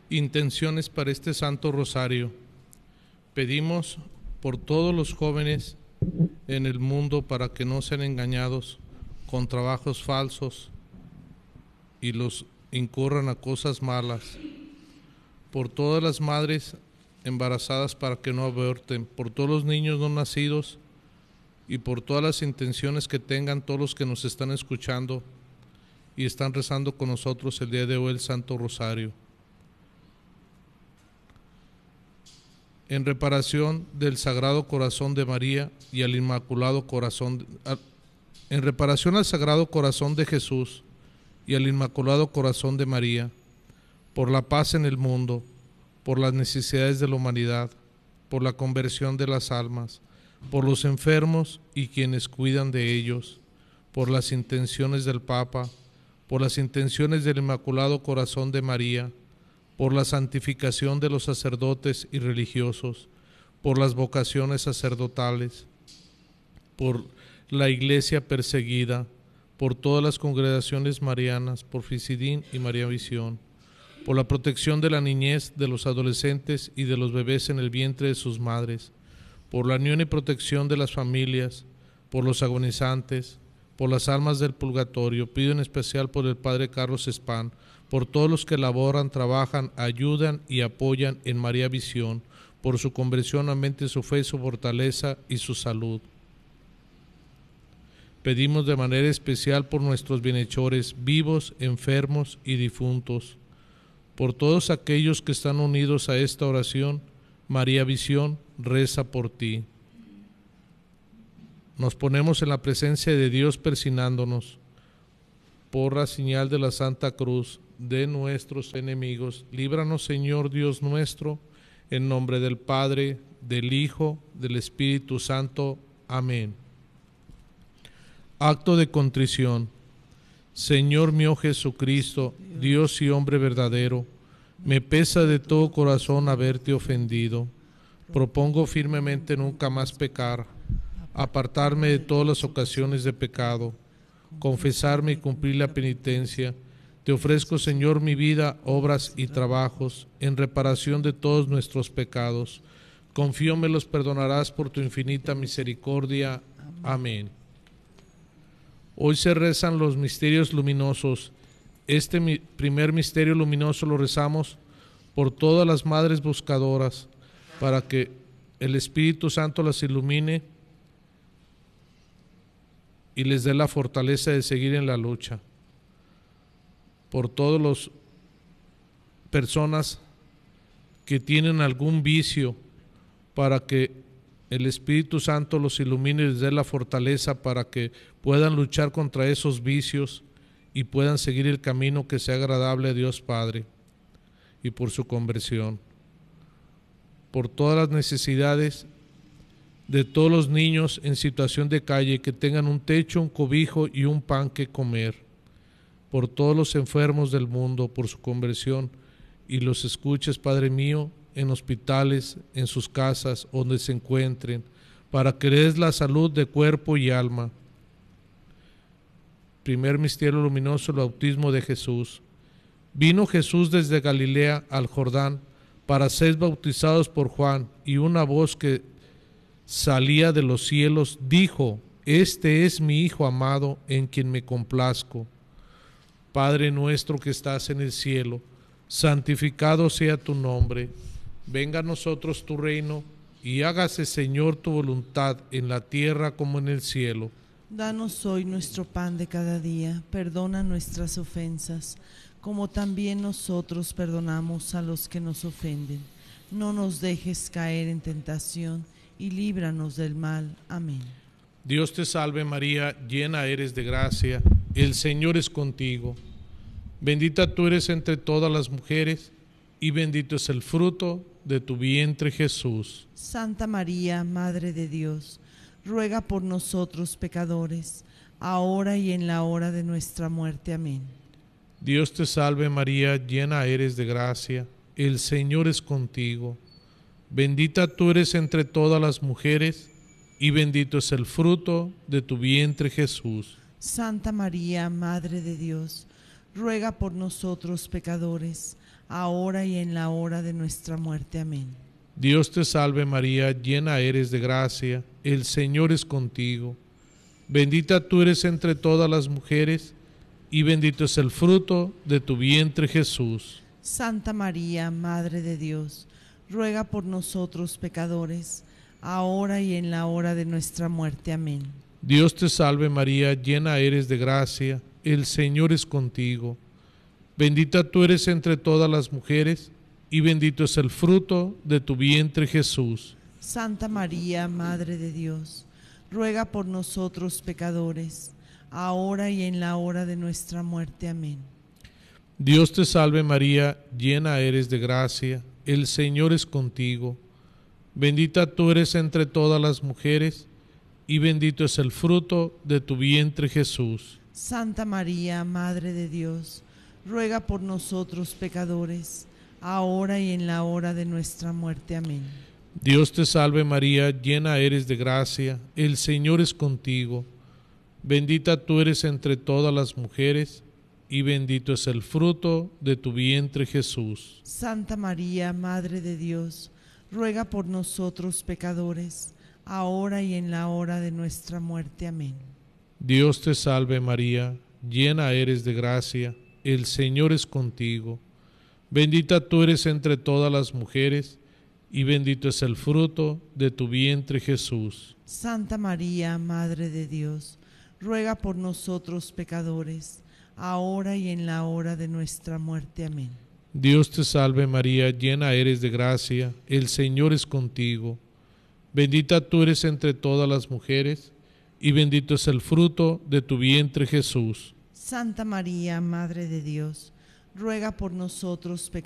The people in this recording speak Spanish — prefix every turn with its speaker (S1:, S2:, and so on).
S1: Intenciones para este Santo Rosario. Pedimos por todos los jóvenes en el mundo para que no sean engañados con trabajos falsos y los incurran a cosas malas. Por todas las madres embarazadas para que no aborten, por todos los niños no nacidos y por todas las intenciones que tengan todos los que nos están escuchando y están rezando con nosotros el día de hoy el Santo Rosario. En reparación del Sagrado Corazón de María y al Inmaculado Corazón, en reparación al Sagrado Corazón de Jesús y al Inmaculado Corazón de María, por la paz en el mundo, por las necesidades de la humanidad, por la conversión de las almas, por los enfermos y quienes cuidan de ellos, por las intenciones del Papa, por las intenciones del Inmaculado Corazón de María, por la santificación de los sacerdotes y religiosos, por las vocaciones sacerdotales, por la Iglesia perseguida, por todas las congregaciones marianas, por Fisidín y María Visión, por la protección de la niñez, de los adolescentes y de los bebés en el vientre de sus madres, por la unión y protección de las familias, por los agonizantes, por las almas del purgatorio. Pido en especial por el Padre Carlos Espán, por todos los que laboran, trabajan, ayudan y apoyan en María Visión, por su conversión, aumente su fe, su fortaleza y su salud. Pedimos de manera especial por nuestros bienhechores vivos, enfermos y difuntos, por todos aquellos que están unidos a esta oración. María Visión reza por ti. Nos ponemos en la presencia de Dios persignándonos. Por la señal de la Santa Cruz de nuestros enemigos, líbranos, Señor Dios nuestro, en nombre del Padre, del Hijo, del Espíritu Santo. Amén. Acto de contrición. Señor mío Jesucristo, Dios y hombre verdadero, me pesa de todo corazón haberte ofendido. Propongo firmemente nunca más pecar, apartarme de todas las ocasiones de pecado, confesarme y cumplir la penitencia. Te ofrezco, Señor, mi vida, obras y trabajos en reparación de todos nuestros pecados. Confío me los perdonarás por tu infinita misericordia. Amén. Hoy se rezan los misterios luminosos. Este primer misterio luminoso lo rezamos por todas las madres buscadoras, para que el Espíritu Santo las ilumine y les dé la fortaleza de seguir en la lucha. Por todas las personas que tienen algún vicio, para que el Espíritu Santo los ilumine y les dé la fortaleza para que puedan luchar contra esos vicios y puedan seguir el camino que sea agradable a Dios Padre, y por su conversión. Por todas las necesidades de todos los niños en situación de calle, que tengan un techo, un cobijo y un pan que comer. Por todos los enfermos del mundo, por su conversión, y los escuches, Padre mío, en hospitales, en sus casas, donde se encuentren, para que les des la salud de cuerpo y alma. Primer misterio luminoso, el bautismo de Jesús. Vino Jesús desde Galilea al Jordán para ser bautizados por Juan, y una voz que salía de los cielos dijo: Este es mi Hijo amado, en quien me complazco. Padre nuestro que estás en el cielo, santificado sea tu nombre. Venga a nosotros tu reino, y hágase, Señor, tu voluntad en la tierra como en el cielo.
S2: Danos hoy nuestro pan de cada día, perdona nuestras ofensas, como también nosotros perdonamos a los que nos ofenden. No nos dejes caer en tentación, y líbranos del mal. Amén.
S1: Dios te salve María, llena eres de gracia, el Señor es contigo. Bendita tú eres entre todas las mujeres, y bendito es el fruto de tu vientre, Jesús.
S2: Santa María, Madre de Dios, ruega por nosotros pecadores, ahora y en la hora de nuestra muerte. Amén.
S1: Dios te salve María, llena eres de gracia, el Señor es contigo. Bendita tú eres entre todas las mujeres, y bendito es el fruto de tu vientre, Jesús.
S2: Santa María, Madre de Dios, ruega por nosotros pecadores, ahora y en la hora de nuestra muerte. Amén.
S1: Dios te salve María, llena eres de gracia, el Señor es contigo. Bendita tú eres entre todas las mujeres, y bendito es el fruto de tu vientre Jesús.
S2: Santa María, Madre de Dios, ruega por nosotros pecadores, ahora y en la hora de nuestra muerte. Amén.
S1: Dios te salve María, llena eres de gracia, el Señor es contigo. Bendita tú eres entre todas las mujeres, y bendito es el fruto de tu vientre Jesús.
S2: Santa María, Madre de Dios, ruega por nosotros pecadores, ahora y en la hora de nuestra muerte. Amén.
S1: Dios te salve María, llena eres de gracia, el Señor es contigo. Bendita tú eres entre todas las mujeres, y bendito es el fruto de tu vientre Jesús.
S2: Santa María, Madre de Dios, ruega por nosotros pecadores, ahora y en la hora de nuestra muerte. Amén.
S1: Dios te salve María, llena eres de gracia, el Señor es contigo. Bendita tú eres entre todas las mujeres, y bendito es el fruto de tu vientre Jesús.
S2: Santa María, Madre de Dios, ruega por nosotros pecadores, ahora y en la hora de nuestra muerte. Amén.
S1: Dios te salve María, llena eres de gracia, el Señor es contigo. Bendita tú eres entre todas las mujeres, y bendito es el fruto de tu vientre Jesús.
S2: Santa María, Madre de Dios, ruega por nosotros pecadores, ahora y en la hora de nuestra muerte. Amén.
S1: Dios te salve María, llena eres de gracia, el Señor es contigo. Bendita tú eres entre todas las mujeres, y bendito es el fruto de tu vientre Jesús.
S2: Santa María, Madre de Dios, ruega por nosotros pecadores,